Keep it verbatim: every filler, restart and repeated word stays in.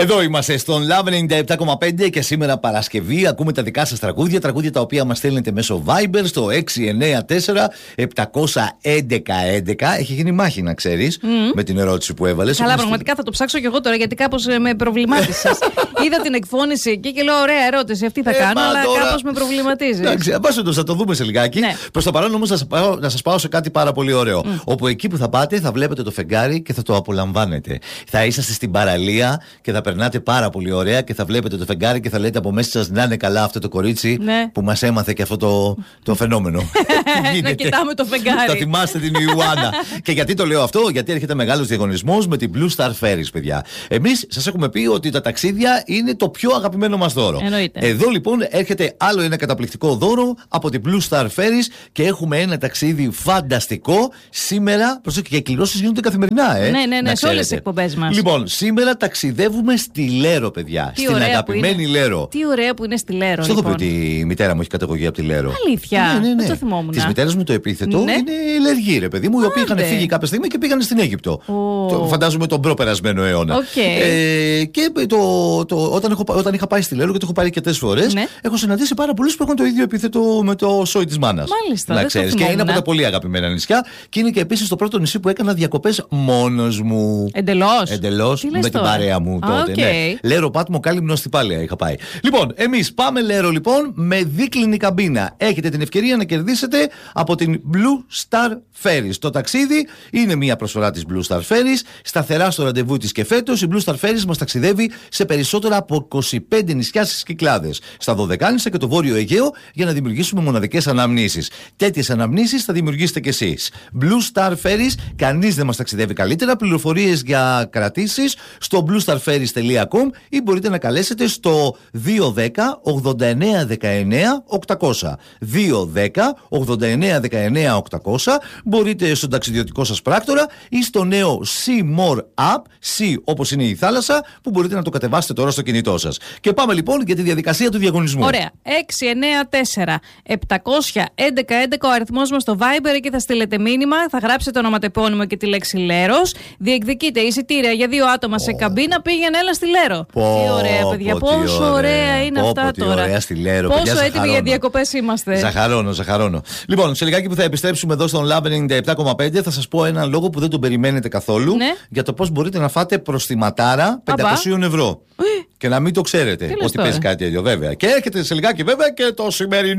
Εδώ είμαστε στον Love ενενήντα επτά κόμμα πέντε και σήμερα Παρασκευή ακούμε τα δικά σας τραγούδια. Τραγούδια τα οποία μας στέλνετε μέσω Viber στο έξι εννιά τέσσερα επτακόσια έντεκα έντεκα. Έχει γίνει μάχη, να ξέρεις, mm. με την ερώτηση που έβαλες. Καλά, πραγματικά θα το ψάξω κι εγώ τώρα γιατί κάπως με προβλημάτισες. Είδα την εκφώνηση εκεί και λέω: ωραία ερώτηση, αυτή θα ε, κάνω, αλλά τώρα... κάπως με προβληματίζει. Εντάξει, αμπάσχετος, θα το δούμε σε λιγάκι. Ναι. Προς το παρόν όμως θα σας πάω, να σας πάω σε κάτι πάρα πολύ ωραίο. Mm. Όπου εκεί που θα πάτε θα βλέπετε το φεγγάρι και θα το απολαμβάνετε. Θα είσαστε στην παραλία και θα περνάτε πάρα πολύ ωραία και θα βλέπετε το φεγγάρι και θα λέτε από μέσα σας να είναι καλά αυτό το κορίτσι ναι. που μας έμαθε και αυτό το, το φαινόμενο. Να κοιτάμε το φεγγάρι. Θα θυμάστε την Ιουάννα. Και γιατί το λέω αυτό? Γιατί έρχεται μεγάλος διαγωνισμός με την Blue Star Ferries, παιδιά. Εμείς σας έχουμε πει ότι τα ταξίδια είναι το πιο αγαπημένο μας δώρο. Εννοείται. Εδώ λοιπόν έρχεται άλλο ένα καταπληκτικό δώρο από την Blue Star Ferries και έχουμε ένα ταξίδι φανταστικό. Σήμερα, προσέξτε, και οι εκκληρώσεις γίνονται καθημερινά, ε. Ναι, ναι, ναι, σε όλες τις εκπομπές μας. Λοιπόν, σήμερα ταξιδεύουμε στη Λέρο, παιδιά. Τι στην αγαπημένη Λέρο. Τι ωραία που είναι στη Λέρο. Στο λοιπόν. έχω πει ότι η μητέρα μου έχει καταγωγή από τη Λέρο. Αλήθεια. Ναι, ναι, ναι. Δεν το θυμόμουν. Τη μητέρα μου το επίθετο ναι. είναι Λεργή, ρε παιδί μου, οι οποίοι είχαν φύγει κάποια στιγμή και πήγαν στην Αίγυπτο. Oh. Το, φαντάζομαι τον προπερασμένο αιώνα. Okay. Ε, και το, το, όταν, έχω, όταν είχα πάει στη Λέρο, και το έχω πάρει αρκετές φορές, ναι. έχω συναντήσει πάρα πολλούς που έχουν το ίδιο επίθετο με το σόι της μάνας. Μάλιστα. Να ξέρεις. Και είναι από τα πολύ αγαπημένα νησιά. Και είναι και επίσης το πρώτο νησί που έκανα διακοπές μόνος μου. Εντελώς. Εντελώς. Με την παρέα μου τότε. Okay. Ναι. Λέρο, Πάτμο, Κάλυμνο, Στιπάλαια είχα πάει. Λοιπόν, εμείς πάμε Λέρο λοιπόν με δίκλινη καμπίνα. Έχετε την ευκαιρία να κερδίσετε από την Blue Star Ferries. Το ταξίδι είναι μια προσφορά της Blue Star Ferries. Σταθερά στο ραντεβού της και φέτος η Blue Star Ferries μας ταξιδεύει σε περισσότερα από είκοσι πέντε νησιά στις Κυκλάδες, στα Δωδεκάνησα και το Βόρειο Αιγαίο για να δημιουργήσουμε μοναδικές αναμνήσεις. Τέτοιες αναμνήσεις θα δημιουργήσετε κι εσείς. Blue Star Ferries, κανείς δεν μας ταξιδεύει καλύτερα. Πληροφορίες για κρατήσεις στο blue star ferries τελεία com ή μπορείτε να καλέσετε στο δύο ένα μηδέν ογδόντα εννέα δεκαεννέα οκτακόσια. δύο ένα μηδέν ογδόντα εννέα δεκαεννέα οκτακόσια. Μπορείτε στον ταξιδιωτικό σας πράκτορα ή στο νέο Sea More App, Sea όπως είναι η θάλασσα, που μπορείτε να το κατεβάσετε τώρα στο κινητό σας. Και πάμε λοιπόν για τη διαδικασία του διαγωνισμού. Ωραία. έξι εννιά τέσσερα επτακόσια έντεκα έντεκα ο αριθμός μας στο Viber, εκεί θα στείλετε μήνυμα, θα γράψετε το ονοματεπώνυμο και τη λέξη Λέρος. Διεκδικείτε εισιτήρια για δύο άτομα oh. σε καμπίνα, πήγαινε έλα στη Λέρο. Oh, τι ωραία, παιδιά. Oh, πόσο ωραία, ωραία είναι oh, αυτά oh, τώρα. Ωραία στη Λέρο, πόσο παιδιά, έτοιμοι για διακοπές είμαστε. Ζαχαρώνω, ζαχαρώνω. Λοιπόν, σε λιγάκι που θα επιστρέψουμε εδώ στον Love ενενήντα επτά κόμμα πέντε θα σας πω έναν λόγο που δεν τον περιμένετε καθόλου, ναι. για το πώς μπορείτε να φάτε προστιματάρα πεντακόσια ευρώ. Και να μην το ξέρετε ότι παίζει κάτι τέτοιο, βέβαια. Και έρχεται σε λιγάκι βέβαια και το σημερινό.